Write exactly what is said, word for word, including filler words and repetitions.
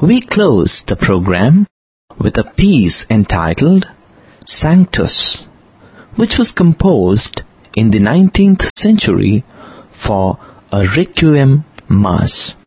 We close the program with a piece entitled Sanctus, which was composed in the nineteenth century for a Requiem Mass.